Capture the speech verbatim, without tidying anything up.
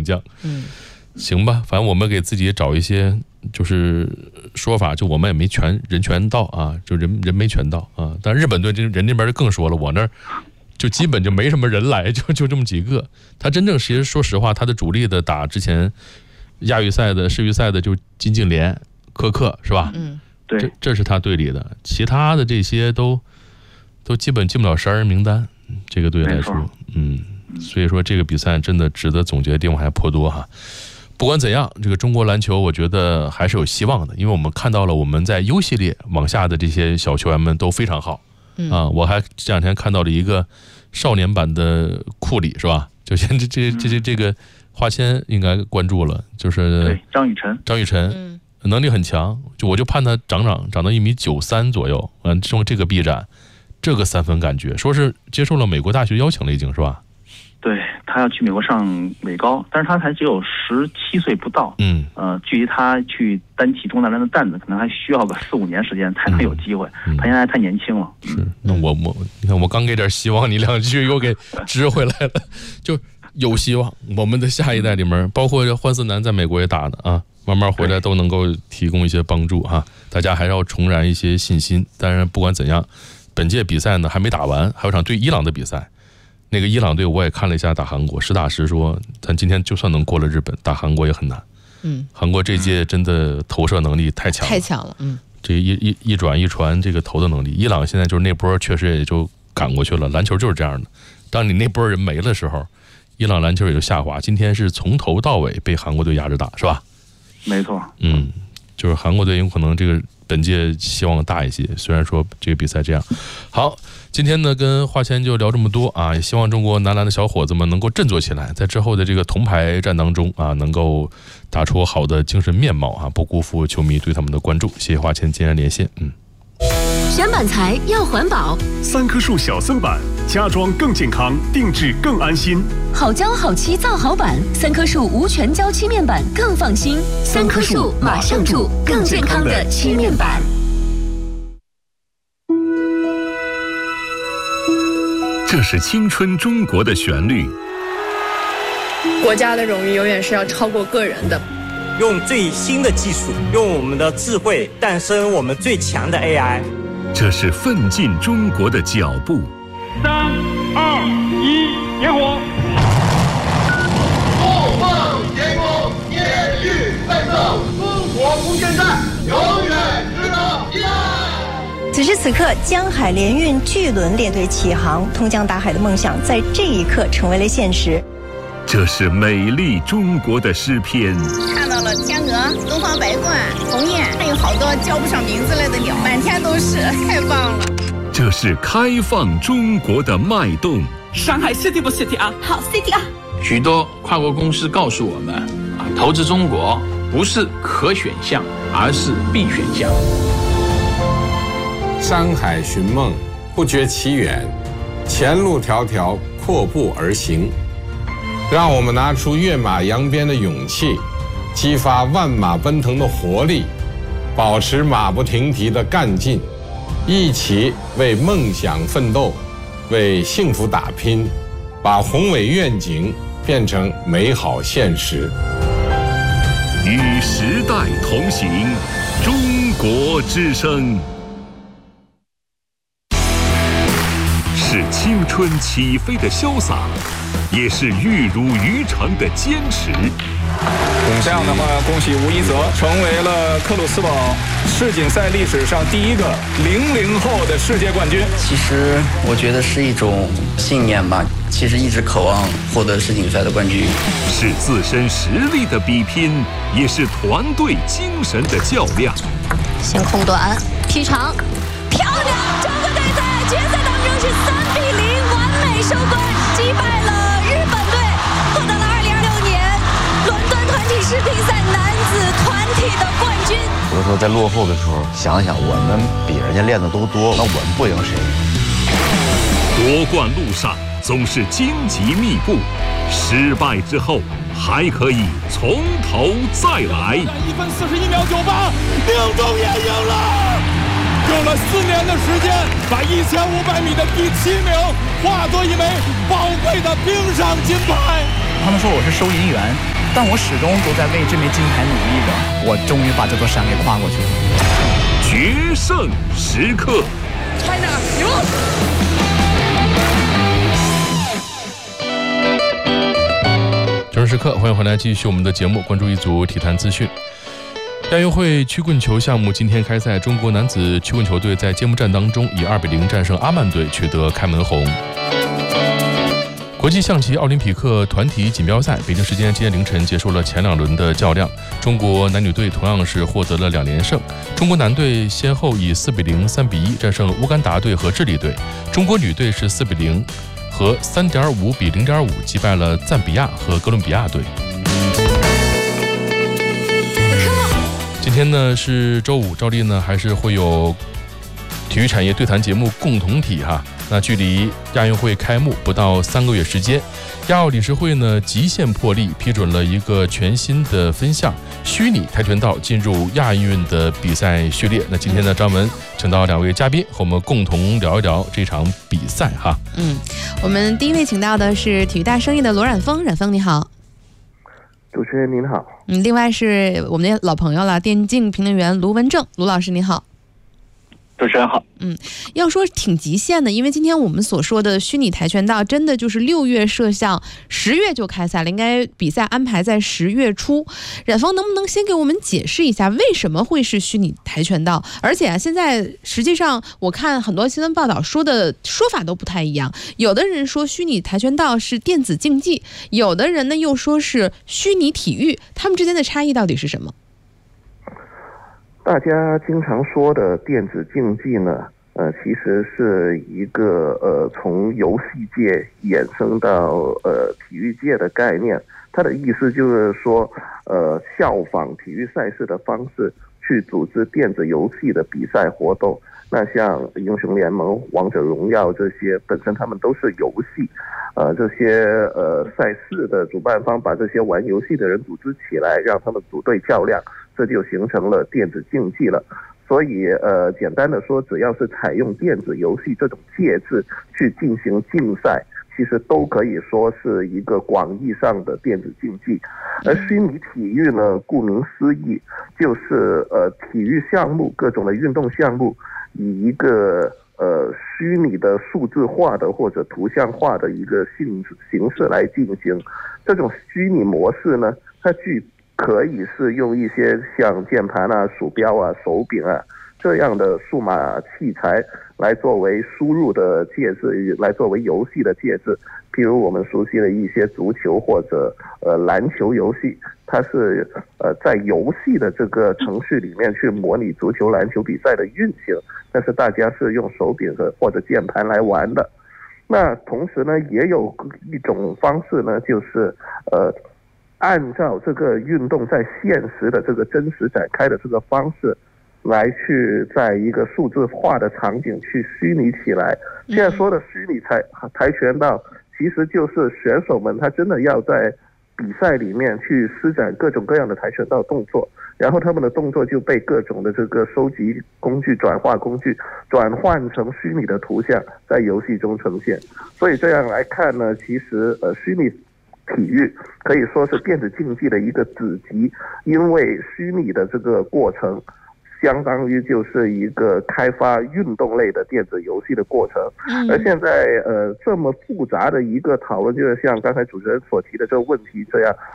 猛将。 嗯， 行吧，反正我们给自己找一些就是说法，就我们也没全人全到啊，就人人没全到啊。但日本队这人那边就更说了，我那儿就基本就没什么人来，就就这么几个。他真正其实说实话，他的主力的打之前亚预赛的世预赛的就金敬联、柯克是吧？ 嗯， 对， 这这是他队里的，其他的这些都都基本进不了十二人名单。这个队来说，嗯，所以说这个比赛真的值得总结的地方还颇多哈。不管怎样，这个中国篮球我觉得还是有希望的，因为我们看到了我们在 U 系列往下的这些小球员们都非常好。 嗯啊，我还这两天看到了一个少年版的库里是吧？就现在这这这这个华谦应该关注了，就是对张雨晨， 张雨晨。 嗯， 能力很强，就我就盼他长长长到一米九三左右，嗯，用这个臂展，这个三分感觉，说是接受了美国大学邀请了，已经是吧？ 对他要去美国上美高，但是他才只有十七岁不到， 嗯， 呃，距离他去担起中大篮的担子，可能还需要个四五年时间才能有机会。 嗯、 他现在还太年轻了。 是，那我我你看我刚给点希望，你两句又给支回来了，就有希望。我们的下一代里面，包括这欢思南在美国也打的啊。慢慢回来都能够提供一些帮助哈，大家还是要重燃一些信心。当然，不管怎样，本届比赛呢还没打完，还有场对伊朗的比赛。那个伊朗队我也看了一下打韩国，实打实说，咱今天就算能过了日本，打韩国也很难。 嗯， 韩国这届真的投射能力太强了， 太强了。嗯， 这一一一转一传，这个投的能力，伊朗现在就是那波确实也就赶过去了。篮球就是这样的，当你那波人没的时候，伊朗篮球也就下滑。今天是从头到尾被韩国队压着打，是吧？ 没错， 嗯，就是韩国队有可能这个本届希望大一些，虽然说这个比赛这样。好，今天呢跟华谦就聊这么多啊，也希望中国男篮的小伙子们能够振作起来，在之后的这个铜牌战当中啊，能够打出好的精神面貌啊，不辜负球迷对他们的关注。谢谢华谦今天连线，嗯。 选板材要环保， 三棵树小森板，家装更健康，定制更安心。 好胶好漆造好板，三棵树无全胶漆面板更放心。三棵树马上住，更健康的漆面板。 这是青春中国的旋律。 国家的荣誉永远是要超过个人的。 用最新的技术，用我们的智慧诞生我们最强的 A I。 这是奋进中国的脚步。 三二一，点火！ 梦梦天空，天欲奋斗，中国无限战，永远值得依赖。 此时此刻，江海联运巨轮列队起航，通江达海的梦想在这一刻成为了现实。 这是美丽中国的诗篇。 看到了天鹅、东方白鹳、鸿雁，还有好多叫不上名字来的鸟，满天都是，太棒了。 这是开放中国的脉动。 上海 City 不 City 啊？ 好 City 啊！ 许多跨国公司告诉我们，啊，投资中国不是可选项，而是必选项。 山海寻梦，不觉其远，前路迢迢，阔步而行。让我们拿出跃马扬鞭的勇气，激发万马奔腾的活力，保持马不停蹄的干劲，一起为梦想奋斗，为幸福打拼，把宏伟愿景变成美好现实。 与时代同行，中国之声。是青春起飞的潇洒，也是玉如渔场的坚持。 这样的话，恭喜吴一泽成为了克鲁斯堡世锦赛历史上第一个零零后的世界冠军。 其实我觉得是一种信念吧，其实一直渴望获得世锦赛的冠军。 是自身实力的比拼，也是团队精神的较量。 先控短，劈长，漂亮！中国队在决赛当中是三比零完美收官，击败了日本队，获得了二零二六年伦敦团体世乒赛男子团体的冠军。 有的时候在落后的时候，想想我们比人家练的都多，那我们不赢谁？ 夺冠路上总是荆棘密布，失败之后还可以从头再来。 一分四十一秒九八，宁中也赢了。用了四年的时间，把一千五百米的第七名化作一枚宝贵的冰上金牌。 他们说我是收银员， 但我始终都在为这枚金牌努力着，我终于把这座山给跨过去了。 决胜时刻 ，China 赢！ 决胜时刻，欢迎回来，继续我们的节目，关注一组体坛资讯。亚运会曲棍球项目今天开赛，中国男子曲棍球队在揭幕战当中以二比零战胜阿曼队，取得开门红。国际象棋奥林匹克团体锦标赛，北京时间今天凌晨结束了前两轮的较量，中国男女队同样是获得了两连胜。中国男队先后以四比零、三比一战胜乌干达队和智利队，中国女队是四比零和三点五比零点五击败了赞比亚和哥伦比亚队。今天呢是周五，照例呢还是会有体育产业对谈节目共同体哈。那距离亚运会开幕不到三个月时间，亚奥理事会呢极限破例批准了一个全新的分项——虚拟跆拳道进入亚运的比赛序列。那今天呢，张文请到两位嘉宾和我们共同聊一聊这场比赛哈。 嗯，我们第一位请到的是体育大生意的罗冉峰，冉峰你好。 主持人您好。 嗯，另外是我们的老朋友了，电竞评论员卢文正，卢老师你好。 主持人好。 嗯，要说挺极限的，因为今天我们所说的虚拟跆拳道真的就是六月设项，十月就开赛了，应该比赛安排在十月初。冉峰能不能先给我们解释一下为什么会是虚拟跆拳道？而且啊，现在实际上我看很多新闻报道说的说法都不太一样，有的人说虚拟跆拳道是电子竞技，有的人呢又说是虚拟体育，他们之间的差异到底是什么？ 大家经常说的电子竞技呢，呃，其实是一个呃从游戏界衍生到呃体育界的概念。它的意思就是说，呃，效仿体育赛事的方式去组织电子游戏的比赛活动。那像英雄联盟、王者荣耀这些，本身他们都是游戏，呃，这些呃赛事的主办方把这些玩游戏的人组织起来，让他们组队较量。这就形成了电子竞技了，所以呃，简单的说，只要是采用电子游戏这种介质去进行竞赛，其实都可以说是一个广义上的电子竞技。而虚拟体育呢，顾名思义，就是呃体育项目各种的运动项目以一个呃虚拟的数字化的或者图像化的一个形形式来进行。这种虚拟模式呢，它具可以是用一些像键盘啊、鼠标啊、手柄啊这样的数码器材来作为输入的介质，来作为游戏的介质。譬如我们熟悉的一些足球或者呃篮球游戏，它是呃在游戏的这个程序里面去模拟足球、篮球比赛的运行，但是大家是用手柄和或者键盘来玩的。那同时呢，也有一种方式呢，就是呃。按照这个运动在现实的这个真实展开的这个方式，来去在一个数字化的场景去虚拟起来。现在说的虚拟跆跆拳道，其实就是选手们他真的要在比赛里面去施展各种各样的跆拳道动作，然后他们的动作就被各种的这个收集工具、转化工具转换成虚拟的图像，在游戏中呈现。所以这样来看呢，其实呃虚拟体育可以说是电子竞技的一个子集，因为虚拟的这个过程相当于就是一个开发运动类的电子游戏的过程。而现在呃这么复杂的一个讨论，就是像刚才主持人所提的这个问题这样，